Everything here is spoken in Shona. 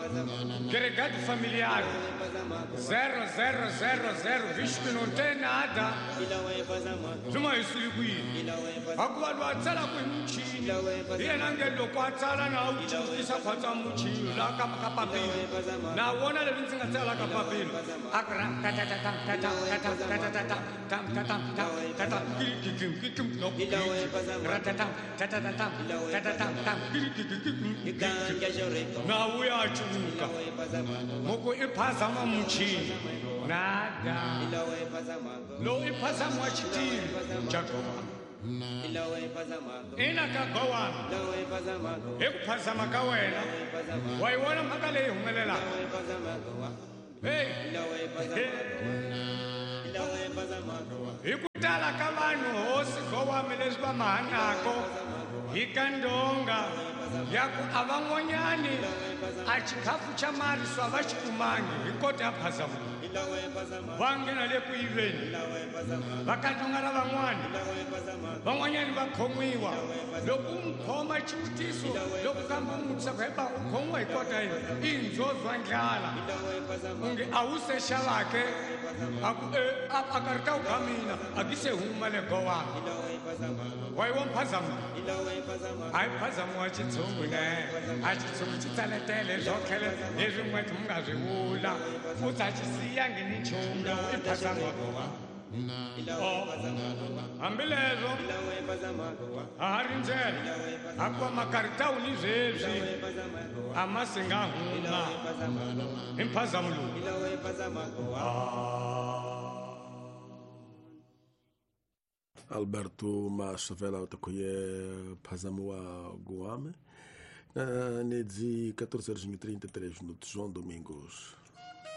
Agregado familiar 0000, visto que não tem nada. Zuma isilikwini. Akubantu atsala kwemuchini. Yena ngelo kwatsala na uchisa kwatsa muchini la kapapapili. Na wona le ndzi ngatsala kapapili. Akra tata tata tata tata tata tata tata tata kikim no. Ratata tata tata tata tata na uya chuka. Moko iphazama muchini. Nada. Lo iphazama chitini. Jacoba. Ina kagawa. Ekuphazama ka wena. Wayiwona mhaka leyi humelela. Hey. Ikutala ka vanhu hosi gowami leswi va mahanako hi ka ndonga ya ku a van'wanyani a xikhafu xa mariso a va xi kumangi hi kota ya phazama va nghena le ku yiveni va kahlonga ra van'wanyani va khomiwa loko u n'wi khoma xivutiso loko kambe u n'wi vutisa ku heba u khomiwa hi kota yini i ndzozwa ndlala onge a wu se xavake a ku a karhi ka u ka mina a ki se huma le gowami wa yi wo mphazama hayi mphazamo wa xitshungu ne a xitshungu xi tsaletele leswo tlhele leswi n'wethu mi nga swi vula u ta xi siyangi ni nchumu lowu i phazama hambileswo a ha ri ndlela a kuva makaritawuni ni zweswi a ma si nga huma hi mphazamo lowu Alberto Mashavela utakuye phazamo wa Guame. Nedzi 14h33 João Domingos.